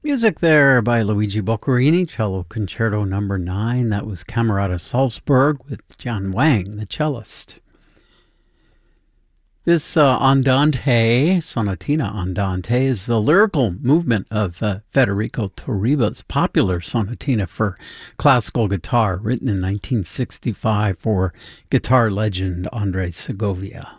Music there by Luigi Boccherini, Cello Concerto No. 9. That was Camerata Salzburg with John Wang, the cellist. This Andante, Sonatina Andante, is the lyrical movement of Federico Torriba's popular sonatina for classical guitar, written in 1965 for guitar legend Andres Segovia.